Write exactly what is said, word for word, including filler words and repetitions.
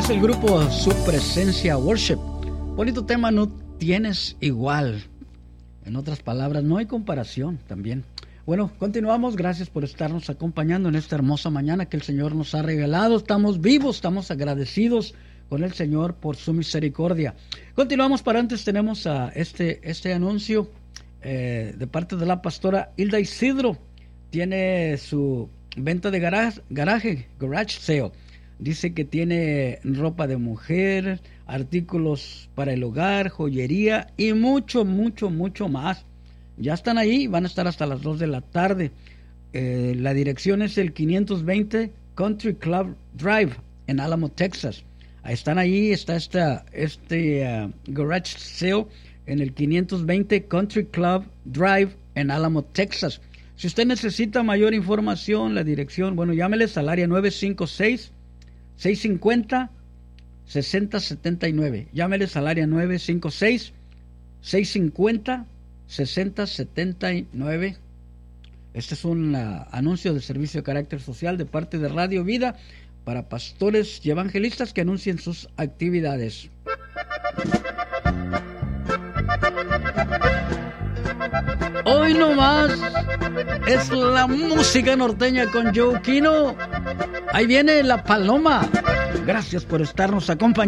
Es el grupo Su Presencia Worship. Bonito tema, no tienes igual. En otras palabras, no hay comparación también. Bueno, continuamos. Gracias por estarnos acompañando en esta hermosa mañana que el Señor nos ha regalado. Estamos vivos, estamos agradecidos con el Señor por su misericordia. Continuamos, para antes tenemos a este, este anuncio eh, de parte de la pastora Hilda Isidro. Tiene su venta de garage, garage, garage sale. Dice que tiene ropa de mujer, artículos para el hogar, joyería y mucho, mucho, mucho más. Ya están ahí, van a estar hasta las dos de la tarde. Eh, la dirección es el quinientos veinte Country Club Drive en Alamo, Texas. Ahí están ahí, está esta, este uh, garage sale en el quinientos veinte Country Club Drive en Alamo, Texas. Si usted necesita mayor información, la dirección, bueno, llámeles al área nueve cinco seis, seis cinco cero, seis cero siete nueve. Llámeles al área nueve cinco seis, seis cinco cero, seis cero siete nueve. Este es un uh, anuncio de servicio de carácter social de parte de Radio Vida para pastores y evangelistas que anuncien sus actividades. Hoy nomás es la música norteña con Joe Kino. Ahí viene La Paloma. Gracias por estarnos acompañando.